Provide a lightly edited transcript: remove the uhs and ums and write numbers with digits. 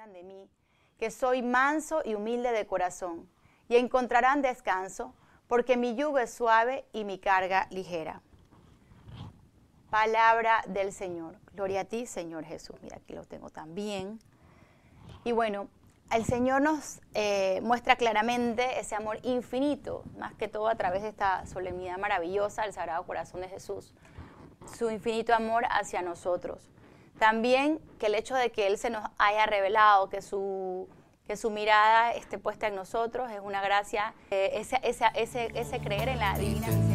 aprendan de mí, que soy manso y humilde de corazón, y encontrarán descanso, porque mi yugo es suave y mi carga ligera. Palabra del Señor. Gloria a ti, Señor Jesús. Mira, aquí lo tengo también. Y bueno, el Señor nos muestra claramente ese amor infinito, más que todo a través de esta solemnidad maravillosa del Sagrado Corazón de Jesús. Su infinito amor hacia nosotros. También que el hecho de que Él se nos haya revelado, que su mirada esté puesta en nosotros, es una gracia, ese creer en la divina misericordia.